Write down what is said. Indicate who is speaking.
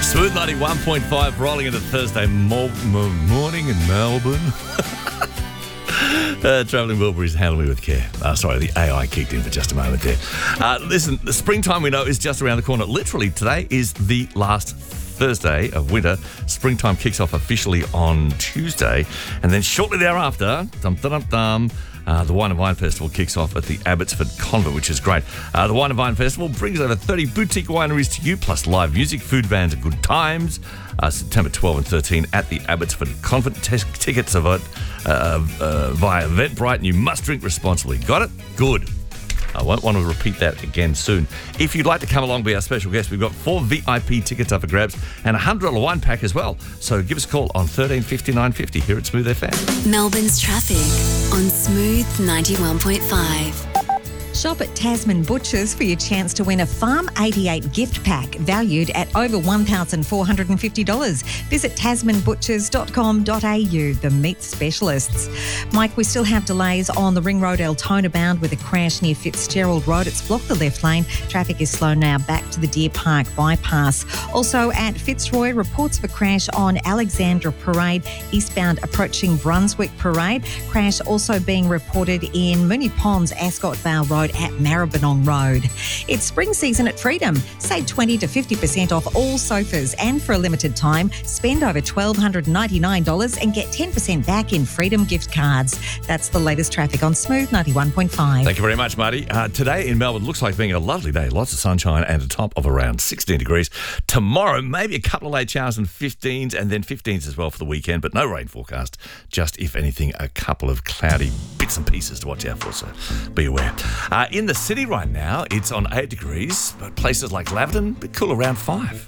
Speaker 1: Smooth 91.5 rolling into Thursday morning in Melbourne. Travelling Wilbur is handling me with care. The AI kicked in for just a moment there. Listen, the springtime we know is just around the corner. Literally, today is the last Thursday of winter. Springtime kicks off officially on Tuesday. And then shortly thereafter, the Wine and Vine Festival kicks off at the Abbotsford Convent, which is great. The Wine and Vine Festival brings over 30 boutique wineries to you, plus live music, food vans and good times. September 12 and 13 at the Abbotsford Convent. Tickets are via Eventbrite, and you must drink responsibly. Got it? Good. I won't want to repeat that again soon. If you'd like to come along, be our special guest, we've got 4 VIP tickets up for grabs and a $100 wine pack as well. So give us a call on 13 59 50 here at Smooth FM.
Speaker 2: Melbourne's traffic on Smooth 91.5.
Speaker 3: Shop at Tasman Butchers for your chance to win a Farm 88 gift pack valued at over $1,450. Visit tasmanbutchers.com.au, the meat specialists. Mike, we still have delays on the Ring Road Altona bound with a crash near Fitzgerald Road. It's blocked the left lane. Traffic is slow now back to the Deer Park bypass. Also at Fitzroy, reports of a crash on Alexandra Parade, eastbound approaching Brunswick Parade. Crash also being reported in Moonee Ponds, Ascot Vale Road at Maribyrnong Road. It's spring season at Freedom. Save 20 to 50% off all sofas, and for a limited time, spend over $1,299 and get 10% back in Freedom gift cards. That's the latest traffic on Smooth 91.5.
Speaker 1: Thank you very much, Marty. Today in Melbourne looks like being a lovely day. Lots of sunshine and a top of around 16 degrees. Tomorrow, maybe a couple of late showers and 15s, and then 15s as well for the weekend, but no rain forecast. Just, if anything, a couple of cloudy bits and pieces to watch out for, so be aware. In the city right now, it's on 8 degrees, but places like Laverton, a bit cool around 5.